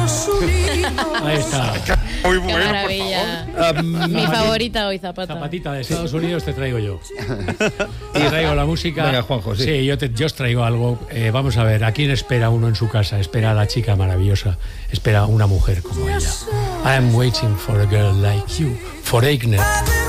Ahí está. Muy Qué bueno, maravilla. Mi favorita hoy, Zapata. Zapatita de Estados Unidos te traigo yo. Te traigo la música. Venga, Juanjo, sí. Sí, yo os traigo algo. Vamos a ver, ¿a quién espera uno en su casa? Espera a la chica maravillosa. Espera a una mujer como ella. I am waiting for a girl like you. For Eigner.